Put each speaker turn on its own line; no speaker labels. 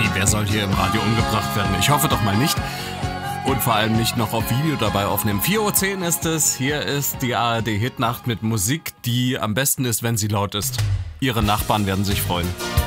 Wie, wer soll hier im Radio umgebracht werden? Ich hoffe doch mal nicht. Und vor allem nicht noch auf Video dabei aufnehmen. 4:10 Uhr ist es. Hier ist die ARD-Hitnacht mit Musik, die am besten ist, wenn sie laut ist. Ihre Nachbarn werden sich freuen.